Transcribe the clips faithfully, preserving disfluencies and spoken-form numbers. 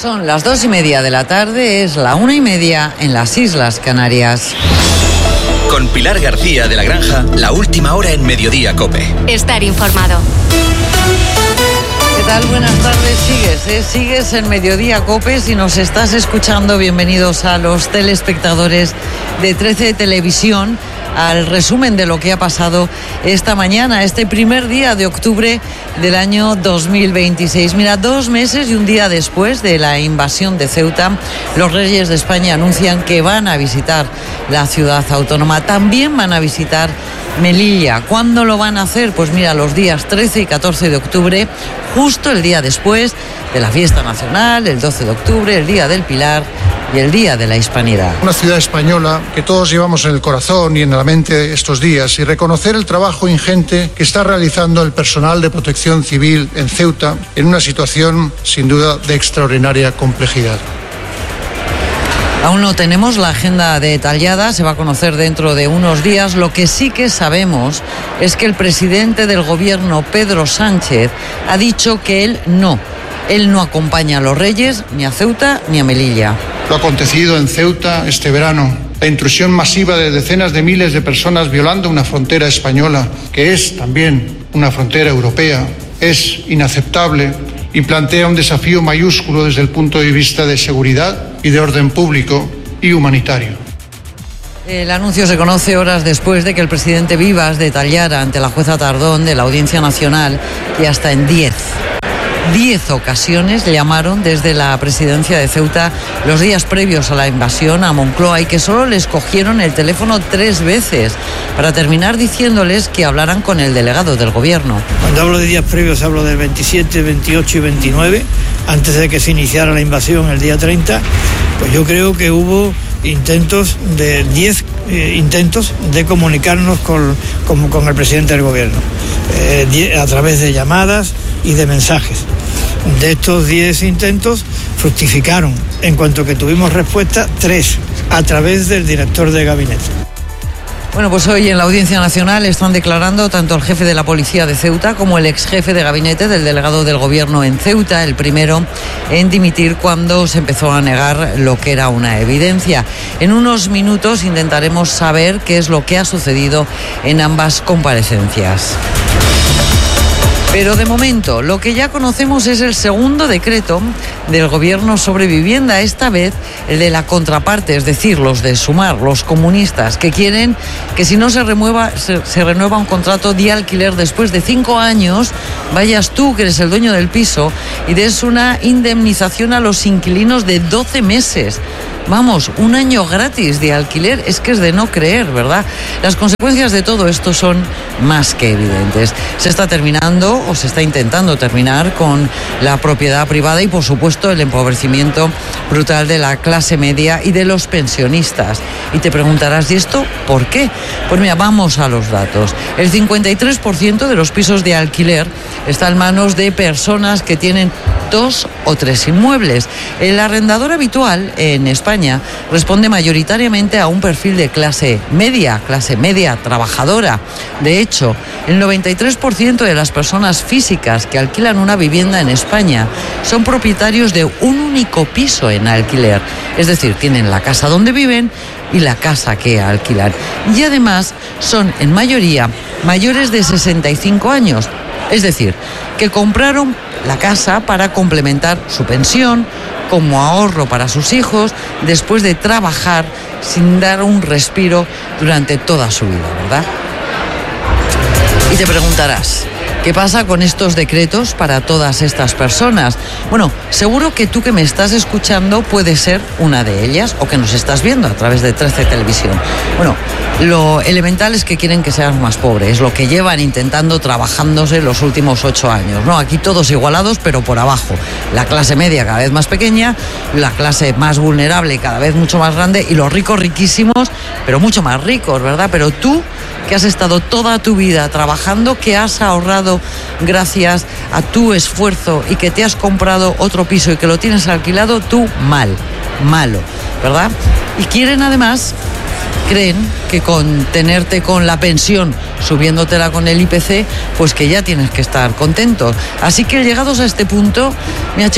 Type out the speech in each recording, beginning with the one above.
Son las dos y media de la tarde, es la una y media en las Islas Canarias. Con Pilar García de la Granja, la última hora en Mediodía COPE. Estar informado. ¿Qué tal? Buenas tardes. Sigues, ¿eh? Sigues en Mediodía COPE. Si nos estás escuchando, bienvenidos a los telespectadores de trece Televisión, al resumen de lo que ha pasado esta mañana, este primer día de octubre del año dos mil veintiséis. Mira, dos meses y un día después de la invasión de Ceuta, los Reyes de España anuncian que van a visitar la ciudad autónoma. También van a visitar Melilla. ¿Cuándo lo van a hacer? Pues mira, los días trece y catorce de octubre, justo el día después de la fiesta nacional, el doce de octubre, el Día del Pilar y el Día de la Hispanidad. Una ciudad española que todos llevamos en el corazón y en la mente estos días, y reconocer el trabajo ingente que está realizando el personal de protección civil en Ceuta en una situación sin duda de extraordinaria complejidad. Aún no tenemos la agenda detallada, se va a conocer dentro de unos días. Lo que sí que sabemos es que el presidente del gobierno, Pedro Sánchez, ha dicho que él no. Él no acompaña a los Reyes ni a Ceuta ni a Melilla. Lo acontecido en Ceuta este verano, la intrusión masiva de decenas de miles de personas violando una frontera española, que es también una frontera europea, es inaceptable y plantea un desafío mayúsculo desde el punto de vista de seguridad y de orden público y humanitario. El anuncio se conoce horas después de que el presidente Vivas detallara ante la jueza Tardón de la Audiencia Nacional que hasta en diez Diez ocasiones llamaron desde la presidencia de Ceuta los días previos a la invasión a Moncloa y que solo les cogieron el teléfono tres veces para terminar diciéndoles que hablaran con el delegado del gobierno. Cuando hablo de días previos hablo del veintisiete, veintiocho y veintinueve, antes de que se iniciara la invasión el día treinta, pues yo creo que hubo intentos de diez eh, intentos de comunicarnos con, con, con el presidente del gobierno, eh, die, a través de llamadas y de mensajes. De estos diez intentos fructificaron, en cuanto que tuvimos respuesta, tres, a través del director de gabinete. Bueno, pues hoy en la Audiencia Nacional están declarando tanto el jefe de la policía de Ceuta como el ex jefe de gabinete del delegado del gobierno en Ceuta, el primero en dimitir cuando se empezó a negar lo que era una evidencia. En unos minutos intentaremos saber qué es lo que ha sucedido en ambas comparecencias. Pero de momento, lo que ya conocemos es el segundo decreto del gobierno sobre vivienda, esta vez el de la contraparte, es decir, los de Sumar, los comunistas, que quieren que si no se renueva, se, se renueva un contrato de alquiler después de cinco años, vayas tú, que eres el dueño del piso, y des una indemnización a los inquilinos de doce meses. Vamos, un año gratis de alquiler, es que es de no creer, ¿verdad? Las consecuencias de todo esto son más que evidentes. Se está terminando o se está intentando terminar con la propiedad privada y, por supuesto, el empobrecimiento brutal de la clase media y de los pensionistas. Y te preguntarás, ¿y esto por qué? Pues mira, vamos a los datos. El cincuenta y tres por ciento de los pisos de alquiler está en manos de personas que tienen dos o tres inmuebles. El arrendador habitual en España responde mayoritariamente a un perfil de clase media, clase media trabajadora. De hecho, el noventa y tres por ciento de las personas físicas que alquilan una vivienda en España son propietarios de un único piso en alquiler. Es decir, tienen la casa donde viven y la casa que alquilan. Y además son en mayoría mayores de sesenta y cinco años. Es decir, que compraron la casa para complementar su pensión, como ahorro para sus hijos, después de trabajar sin dar un respiro durante toda su vida, ¿verdad? Y te preguntarás, ¿qué pasa con estos decretos para todas estas personas? Bueno, seguro que tú que me estás escuchando puedes ser una de ellas o que nos estás viendo a través de trece Televisión. Bueno, lo elemental es que quieren que seas más pobre, es lo que llevan intentando trabajándose los últimos ocho años, ¿no? Aquí todos igualados, pero por abajo. La clase media cada vez más pequeña, la clase más vulnerable cada vez mucho más grande y los ricos riquísimos, pero mucho más ricos, ¿verdad? Pero tú, que has estado toda tu vida trabajando, que has ahorrado gracias a tu esfuerzo y que te has comprado otro piso y que lo tienes alquilado, tú mal, malo, ¿verdad? Y quieren además, creen que con tenerte con la pensión subiéndotela con el I P C, pues que ya tienes que estar contento. Así que llegados a este punto, mira chico,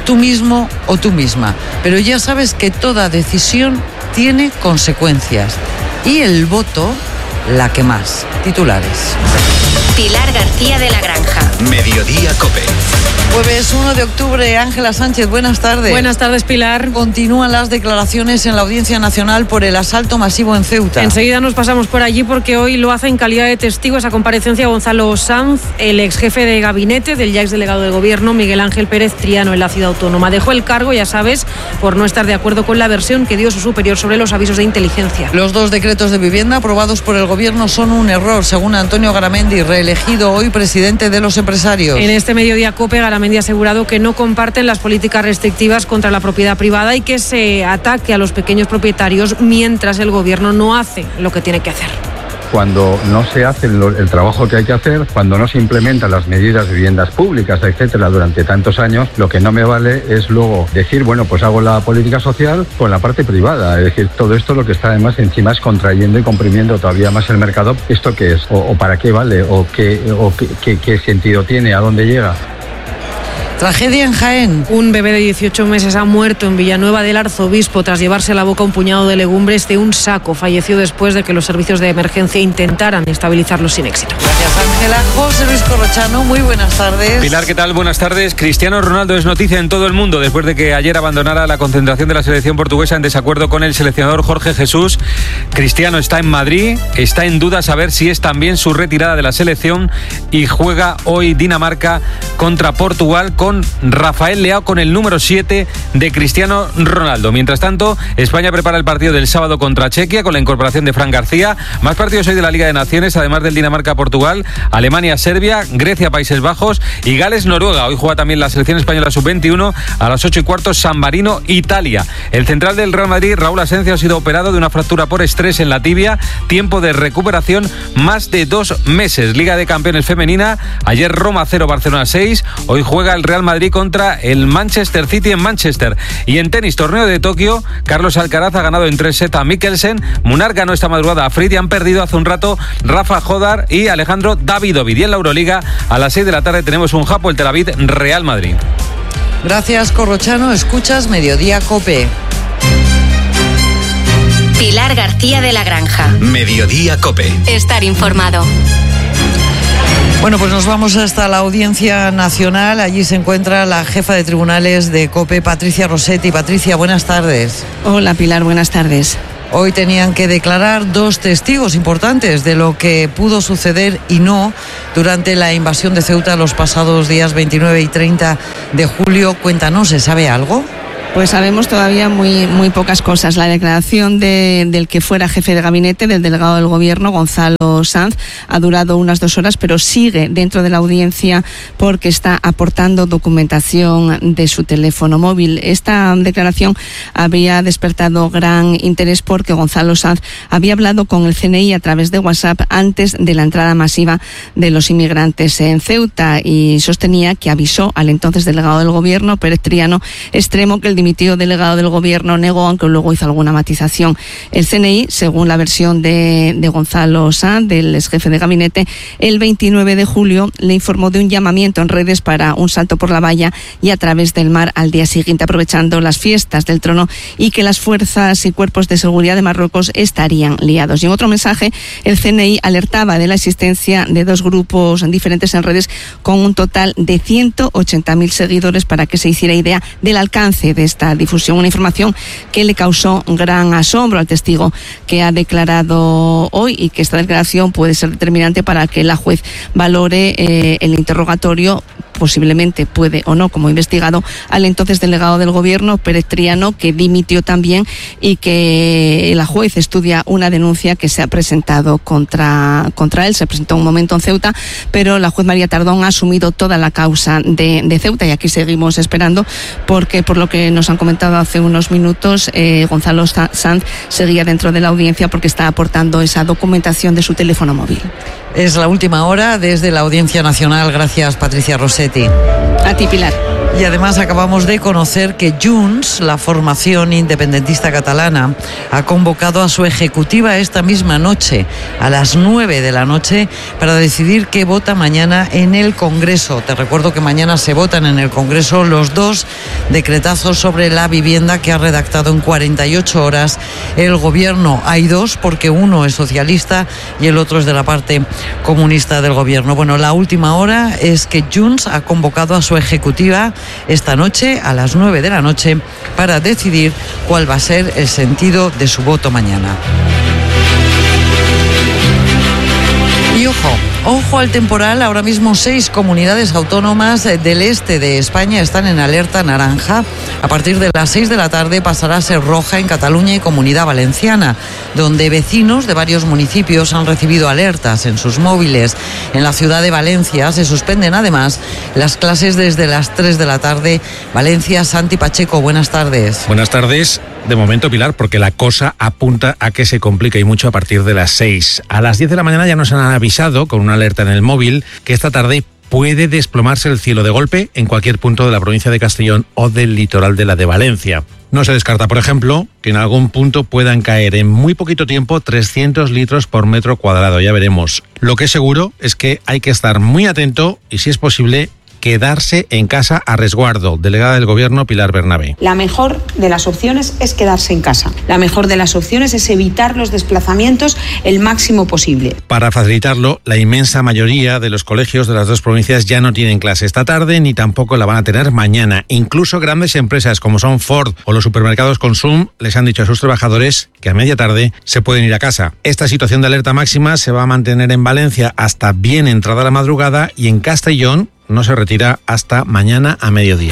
tú mismo o tú misma. Pero ya sabes que toda decisión tiene consecuencias. Y el voto, la que más. Titulares. Pilar García de la Granja. Mediodía COPE. Jueves uno de octubre, Ángela Sánchez, buenas tardes. Buenas tardes, Pilar. Continúan las declaraciones en la Audiencia Nacional por el asalto masivo en Ceuta. Enseguida nos pasamos por allí porque hoy lo hace en calidad de testigo esa comparecencia Gonzalo Sanz, el ex jefe de gabinete del ya ex delegado de gobierno Miguel Ángel Pérez Triano en la ciudad autónoma. Dejó el cargo, ya sabes, por no estar de acuerdo con la versión que dio su superior sobre los avisos de inteligencia. Los dos decretos de vivienda aprobados por el gobierno son un error, según Antonio Garamendi, reelegido hoy presidente de los empresarios. En este mediodía COPE, Garamendi ha asegurado que no comparten las políticas restrictivas contra la propiedad privada y que se ataque a los pequeños propietarios mientras el gobierno no hace lo que tiene que hacer. Cuando no se hace el, el trabajo que hay que hacer, cuando no se implementan las medidas de viviendas públicas, etcétera, durante tantos años, lo que no me vale es luego decir, bueno, pues hago la política social con la parte privada. Es decir, todo esto lo que está además encima es contrayendo y comprimiendo todavía más el mercado. ¿Esto qué es? ¿O, o para qué vale? ¿O, qué, o qué, qué, qué sentido tiene? ¿A dónde llega? Tragedia en Jaén. Un bebé de dieciocho meses ha muerto en Villanueva del Arzobispo tras llevarse a la boca un puñado de legumbres de un saco. Falleció después de que los servicios de emergencia intentaran estabilizarlo sin éxito. Gracias, Ángela. José Luis Corrochano, muy buenas tardes. Pilar, ¿qué tal? Buenas tardes. Cristiano Ronaldo es noticia en todo el mundo después de que ayer abandonara la concentración de la selección portuguesa en desacuerdo con el seleccionador Jorge Jesús. Cristiano está en Madrid, está en duda saber si es también su retirada de la selección y juega hoy Dinamarca contra Portugal con Rafael Leao con el número siete de Cristiano Ronaldo. Mientras tanto, España prepara el partido del sábado contra Chequia con la incorporación de Fran García. Más partidos hoy de la Liga de Naciones, además del Dinamarca-Portugal, Alemania-Serbia, Grecia-Países Bajos y Gales-Noruega. Hoy juega también la selección española sub veintiuno a las ocho y cuarto, San Marino-Italia. El central del Real Madrid, Raúl Asensio, ha sido operado de una fractura por estrés en la tibia. Tiempo de recuperación más de dos meses. Liga de Campeones femenina. Ayer Roma cero, Barcelona seis. Hoy juega el Real Madrid contra el Manchester City en Manchester. Y en tenis, torneo de Tokio, Carlos Alcaraz ha ganado en tres sets a Mikkelsen. Munar ganó esta madrugada a Fried y han perdido hace un rato Rafa Jodar y Alejandro Davidovich. Y en la Euroliga, a las seis de la tarde tenemos un Hapoel Tel Aviv Real Madrid. Gracias, Corrochano. Escuchas Mediodía COPE. Pilar García de la Granja. Mediodía COPE. Estar informado. Bueno, pues nos vamos hasta la Audiencia Nacional. Allí se encuentra la jefa de tribunales de COPE, Patricia Rossetti. Patricia, buenas tardes. Hola, Pilar, buenas tardes. Hoy tenían que declarar dos testigos importantes de lo que pudo suceder y no durante la invasión de Ceuta los pasados días veintinueve y treinta de julio. Cuéntanos, ¿se sabe algo? Pues sabemos todavía muy, muy pocas cosas. La declaración de, del que fuera jefe de gabinete, del delegado del gobierno, Gonzalo Sanz, ha durado unas dos horas, pero sigue dentro de la audiencia porque está aportando documentación de su teléfono móvil. Esta declaración había despertado gran interés porque Gonzalo Sanz había hablado con el C N I a través de WhatsApp antes de la entrada masiva de los inmigrantes en Ceuta y sostenía que avisó al entonces delegado del gobierno, Pérez Triano Extremo, que el dimitido delegado del gobierno negó, aunque luego hizo alguna matización. El C N I, según la versión de, de Gonzalo Sanz, del ex jefe de gabinete, el veintinueve de julio le informó de un llamamiento en redes para un salto por la valla y a través del mar al día siguiente, aprovechando las fiestas del trono, y que las fuerzas y cuerpos de seguridad de Marruecos estarían liados. Y en otro mensaje, el C N I alertaba de la existencia de dos grupos diferentes en redes con un total de ciento ochenta mil seguidores para que se hiciera idea del alcance de esta difusión, una información que le causó gran asombro al testigo que ha declarado hoy y que esta declaración puede ser determinante para que la juez valore eh, el interrogatorio. Posiblemente puede o no, como investigado, al entonces delegado del gobierno, Pérez Triano, que dimitió también y que la juez estudia una denuncia que se ha presentado contra, contra él. Se presentó un momento en Ceuta, pero la juez María Tardón ha asumido toda la causa de, de Ceuta y aquí seguimos esperando porque, por lo que nos han comentado hace unos minutos, eh, Gonzalo Sanz seguía dentro de la audiencia porque está aportando esa documentación de su teléfono móvil. Es la última hora desde la Audiencia Nacional. Gracias, Patricia Rossetti. A ti, Pilar. Y además acabamos de conocer que Junts, la formación independentista catalana, ha convocado a su ejecutiva esta misma noche, a las nueve de la noche, para decidir qué vota mañana en el Congreso. Te recuerdo que mañana se votan en el Congreso los dos decretazos sobre la vivienda que ha redactado en cuarenta y ocho horas el Gobierno. Hay dos, porque uno es socialista y el otro es de la parte comunista del Gobierno. Bueno, la última hora es que Junts ha convocado a su ejecutiva esta noche a las nueve de la noche para decidir cuál va a ser el sentido de su voto mañana. Y ojo, ojo al temporal. Ahora mismo seis comunidades autónomas del este de España están en alerta naranja. A partir de las seis de la tarde pasará a ser roja en Cataluña y Comunidad Valenciana, donde vecinos de varios municipios han recibido alertas en sus móviles. En la ciudad de Valencia se suspenden además las clases desde las tres de la tarde. Valencia, Santi Pacheco, buenas tardes. Buenas tardes. De momento, Pilar, porque la cosa apunta a que se complica y mucho a partir de las seis. A las diez de la mañana ya nos han avisado, con una alerta en el móvil, que esta tarde puede desplomarse el cielo de golpe en cualquier punto de la provincia de Castellón o del litoral de la de Valencia. No se descarta, por ejemplo, que en algún punto puedan caer en muy poquito tiempo trescientos litros por metro cuadrado. Ya veremos. Lo que es seguro es que hay que estar muy atento y, si es posible, quedarse en casa a resguardo. Delegada del Gobierno, Pilar Bernabé. La mejor de las opciones es quedarse en casa. La mejor de las opciones es evitar los desplazamientos el máximo posible. Para facilitarlo, la inmensa mayoría de los colegios de las dos provincias ya no tienen clase esta tarde, ni tampoco la van a tener mañana. Incluso grandes empresas como son Ford o los supermercados Consum les han dicho a sus trabajadores que a media tarde se pueden ir a casa. Esta situación de alerta máxima se va a mantener en Valencia hasta bien entrada la madrugada, y en Castellón no se retira hasta mañana a mediodía.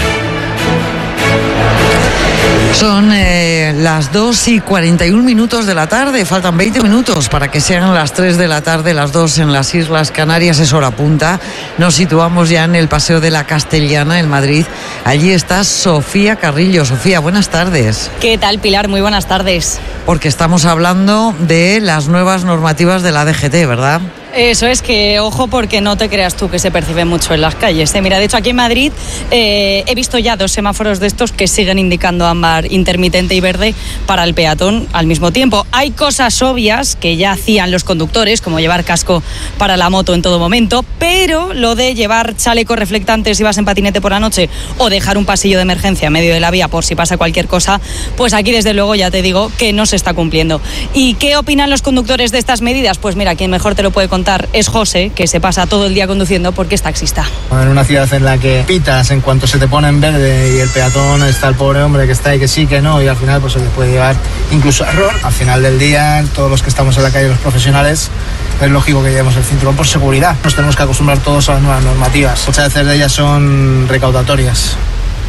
Son eh, las dos y cuarenta y un minutos de la tarde, faltan veinte minutos para que sean las tres de la tarde, las dos en las Islas Canarias, es hora punta. Nos situamos ya en el Paseo de la Castellana, en Madrid. Allí está Sofía Carrillo. Sofía, buenas tardes. ¿Qué tal, Pilar? Muy buenas tardes. Porque estamos hablando de las nuevas normativas de la D G T, ¿verdad? Eso es, que ojo, porque no te creas tú que se percibe mucho en las calles. ¿eh? Mira, de hecho aquí en Madrid eh, he visto ya dos semáforos de estos que siguen indicando ámbar intermitente y verde para el peatón al mismo tiempo. Hay cosas obvias que ya hacían los conductores, como llevar casco para la moto en todo momento, pero lo de llevar chalecos reflectantes si vas en patinete por la noche o dejar un pasillo de emergencia en medio de la vía por si pasa cualquier cosa, pues aquí desde luego ya te digo que no se está cumpliendo. ¿Y qué opinan los conductores de estas medidas? Pues mira, quien mejor te lo puede contar es José, que se pasa todo el día conduciendo porque es taxista. En una ciudad en la que pitas en cuanto se te pone en verde y el peatón está el pobre hombre que está ahí que sí, que no, y al final pues se le puede llevar incluso a error. Al final del día, todos los que estamos en la calle, los profesionales, es lógico que llevemos el cinturón por seguridad. Nos tenemos que acostumbrar todos a las nuevas normativas. Muchas veces de ellas son recaudatorias.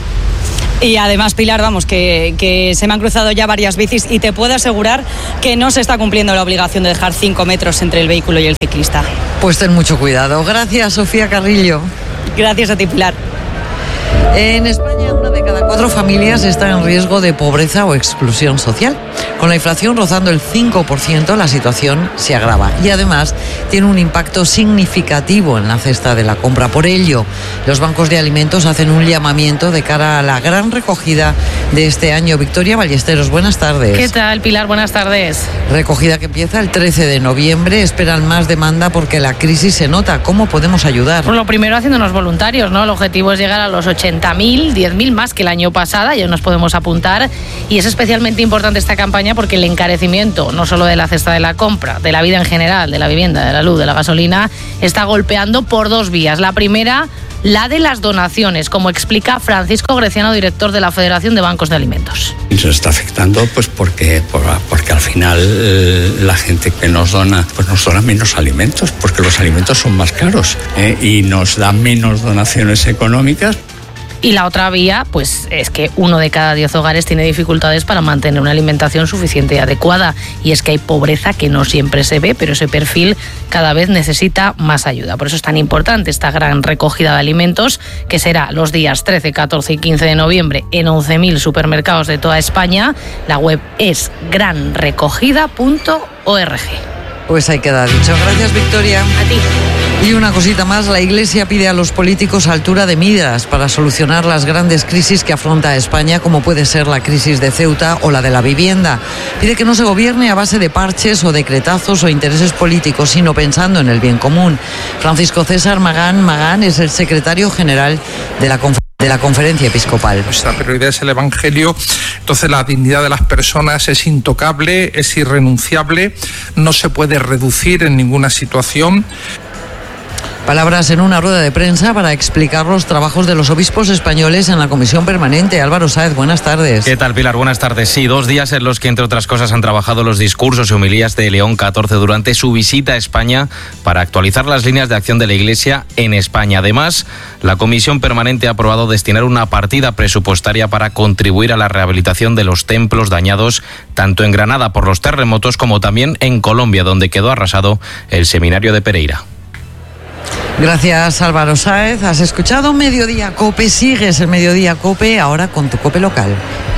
Y además, Pilar, vamos, que, que se me han cruzado ya varias bicis y te puedo asegurar que no se está cumpliendo la obligación de dejar cinco metros entre el vehículo y el ciclista. Pues ten mucho cuidado. Gracias, Sofía Carrillo. Gracias a ti, Pilar. En España, una de cada cuatro familias está en riesgo de pobreza o exclusión social. Con la inflación rozando el cinco por ciento, la situación se agrava y además tiene un impacto significativo en la cesta de la compra. Por ello, los bancos de alimentos hacen un llamamiento de cara a la gran recogida de este año. Victoria Ballesteros, buenas tardes. ¿Qué tal, Pilar? Buenas tardes. Recogida que empieza el trece de noviembre. Esperan más demanda porque la crisis se nota. ¿Cómo podemos ayudar? Pues lo primero, haciéndonos voluntarios, ¿no? El objetivo es llegar a los ochenta mil, diez mil más que el año pasado, ya nos podemos apuntar, y es especialmente importante esta campaña porque el encarecimiento, no solo de la cesta de la compra, de la vida en general, de la vivienda, de la luz, de la gasolina, está golpeando por dos vías. La primera, la de las donaciones, como explica Francisco Greciano, director de la Federación de Bancos de Alimentos. Nos está afectando pues porque, porque al final eh, la gente que nos dona, pues nos dona menos alimentos, porque los alimentos son más caros eh, y nos da menos donaciones económicas. Y la otra vía, pues es que uno de cada diez hogares tiene dificultades para mantener una alimentación suficiente y adecuada. Y es que hay pobreza que no siempre se ve, pero ese perfil cada vez necesita más ayuda. Por eso es tan importante esta gran recogida de alimentos, que será los días trece, catorce y quince de noviembre en once mil supermercados de toda España. La web es gran recogida punto org. Pues ahí queda dicho. Gracias, Victoria. A ti. Y una cosita más, la Iglesia pide a los políticos altura de miras para solucionar las grandes crisis que afronta España, como puede ser la crisis de Ceuta o la de la vivienda. Pide que no se gobierne a base de parches o decretazos o intereses políticos, sino pensando en el bien común. Francisco César Magán Magán es el secretario general de la Conferencia. de la Conferencia Episcopal. Nuestra prioridad es el Evangelio, entonces la dignidad de las personas es intocable, es irrenunciable, no se puede reducir en ninguna situación. Palabras en una rueda de prensa para explicar los trabajos de los obispos españoles en la Comisión Permanente. Álvaro Sáez, buenas tardes. ¿Qué tal, Pilar? Buenas tardes. Sí, dos días en los que, entre otras cosas, han trabajado los discursos y homilías de León catorce durante su visita a España para actualizar las líneas de acción de la Iglesia en España. Además, la Comisión Permanente ha aprobado destinar una partida presupuestaria para contribuir a la rehabilitación de los templos dañados tanto en Granada por los terremotos como también en Colombia, donde quedó arrasado el seminario de Pereira. Gracias, Álvaro Sáez. Has escuchado Mediodía COPE, sigues el Mediodía COPE ahora con tu COPE local.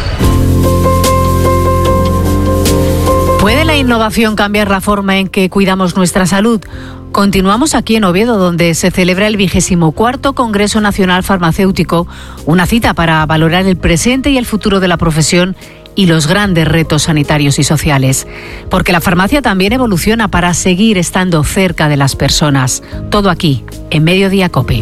¿Puede la innovación cambiar la forma en que cuidamos nuestra salud? Continuamos aquí en Oviedo, donde se celebra el vigésimo cuarto Congreso Nacional Farmacéutico, una cita para valorar el presente y el futuro de la profesión y los grandes retos sanitarios y sociales. Porque la farmacia también evoluciona para seguir estando cerca de las personas. Todo aquí, en Mediodía COPE.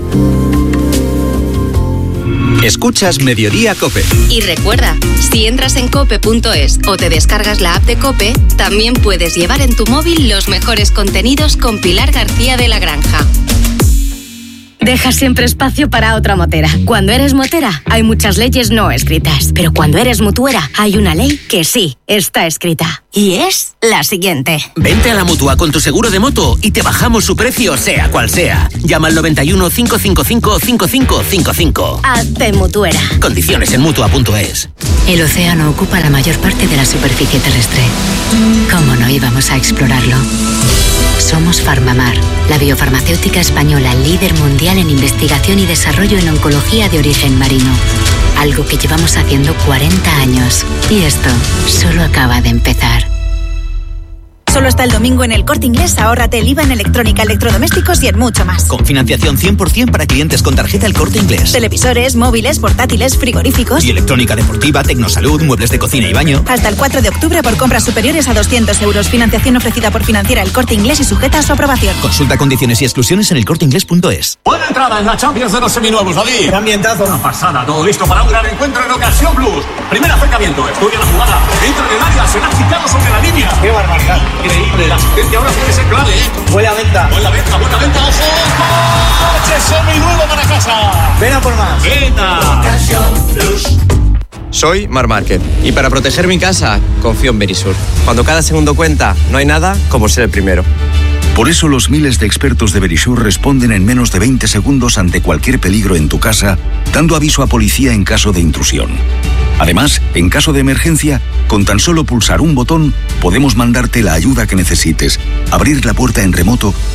Escuchas Mediodía COPE. Y recuerda, si entras en cope punto es o te descargas la app de COPE, también puedes llevar en tu móvil los mejores contenidos con Pilar García de la Granja. Deja siempre espacio para otra motera. Cuando eres motera, hay muchas leyes no escritas. Pero cuando eres mutuera, hay una ley que sí está escrita. Y es la siguiente. Vente a la Mutua con tu seguro de moto y te bajamos su precio, sea cual sea. Llama al noventa y uno, cinco cinco cinco, cinco cinco cinco cinco. Hazte mutuera. Condiciones en mutua punto es. El océano ocupa la mayor parte de la superficie terrestre. ¿Cómo no íbamos a explorarlo? Somos Farmamar, la biofarmacéutica española líder mundial en investigación y desarrollo en oncología de origen marino. Algo que llevamos haciendo cuarenta años. Y esto solo acaba de empezar. Solo hasta el domingo en El Corte Inglés, ahórrate el I V A en electrónica, electrodomésticos y en mucho más. Con financiación cien por ciento para clientes con tarjeta El Corte Inglés. Televisores, móviles, portátiles, frigoríficos. Y electrónica deportiva, tecnosalud, muebles de cocina y baño. Hasta el cuatro de octubre por compras superiores a doscientos euros. Financiación ofrecida por Financiera El Corte Inglés y sujeta a su aprobación. Consulta condiciones y exclusiones en el corte inglés punto es. Buena entrada en la Champions de los seminuevos, David. ¡Qué ambientazo! Una pasada, todo listo para un gran encuentro en Ocasión Plus. Primer acercamiento, estudia la jugada. Entra en el área, será quitado sobre la línea. ¡Qué barbaridad! Increíble, la asistencia ahora puede ser clave, ¿eh? Buena venta. Buena venta, buena venta, ojo. ¡Coche seminuevo para casa! Ven a por más. Venta. Ocasión Plus. Soy Mar Márquez y para proteger mi casa confío en Berisur. Cuando cada segundo cuenta, no hay nada como ser el primero. Por eso los miles de expertos de Berisur responden en menos de veinte segundos ante cualquier peligro en tu casa, dando aviso a policía en caso de intrusión. Además, en caso de emergencia, con tan solo pulsar un botón, podemos mandarte la ayuda que necesites, abrir la puerta en remoto